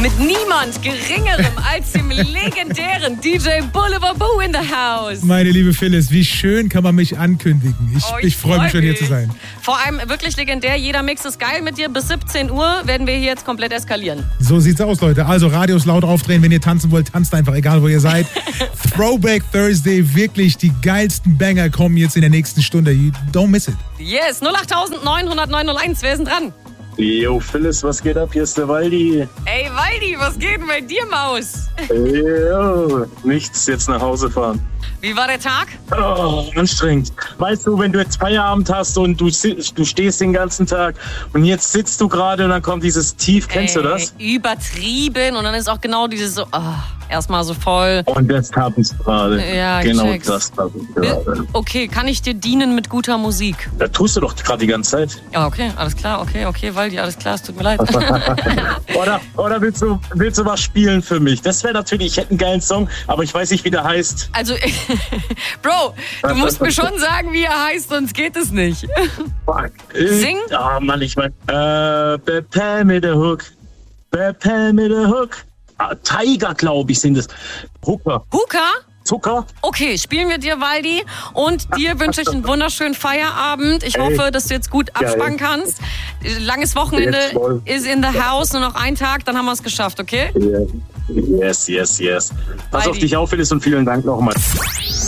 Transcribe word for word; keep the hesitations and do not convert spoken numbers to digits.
Mit niemand Geringerem als dem legendären D J Boulevard Boo in the house. Meine liebe Phyllis, wie schön kann man mich ankündigen. Ich, oh, ich, ich freue freu mich schon, mich. hier zu sein. Vor allem wirklich legendär. Jeder Mix ist geil mit dir. Bis siebzehn Uhr werden wir hier jetzt komplett eskalieren. So sieht's aus, Leute. Also Radios laut aufdrehen. Wenn ihr tanzen wollt, tanzt einfach, egal wo ihr seid. Throwback Thursday. Wirklich die geilsten Banger kommen jetzt in der nächsten Stunde. You don't miss it. Yes, null acht neun null null neun null eins. Wer ist denn dran? Yo, Phyllis, was geht ab? Hier ist der Waldi. Ey, Waldi, was geht denn bei dir, Maus? Yo, nichts, jetzt nach Hause fahren. Wie war der Tag? Oh, anstrengend. Weißt du, wenn du jetzt Feierabend hast und du, du stehst den ganzen Tag und jetzt sitzt du gerade und dann kommt dieses Tief, kennst Ey, du das? Übertrieben und dann ist auch genau dieses so, oh, erstmal so voll. Und das hab ich gerade. Ja, ich genau check's. das hab ich gerade. Okay, kann ich dir dienen mit guter Musik? Das tust du doch gerade die ganze Zeit. Ja, okay, alles klar, okay, okay, Waldi, alles klar, es tut mir leid. oder oder willst, du, willst du was spielen für mich? Das wäre natürlich, ich hätte einen geilen Song, aber ich weiß nicht, wie der heißt. Also, Bro, du musst mir schon sagen, wie er heißt, sonst geht es nicht. Fuck. Sing? Ah, Mann, ich mein, äh, Bepel mit der Hook. Bepel mit der Hook. Ah, Tiger, glaube ich, sind es. Hooker. Hooker? Zucker? Okay, spielen wir dir, Waldi. Und dir wünsche ich einen wunderschönen Feierabend. Ich hoffe, dass du jetzt gut abspannen kannst. Langes Wochenende ist in the house. Nur noch ein Tag, dann haben wir es geschafft, okay? Yes, yes, yes. Pass Waldi. auf dich auf, Phyllis, und vielen Dank nochmal.